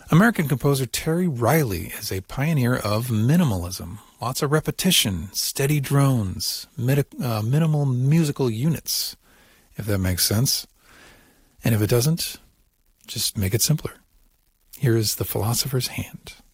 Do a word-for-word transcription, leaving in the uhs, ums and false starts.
American composer Terry Riley is a pioneer of minimalism. Lots of repetition, steady drones, mid- uh, minimal musical units, if that makes sense. And if it doesn't, just make it simpler. Here is The Philosopher's Hand.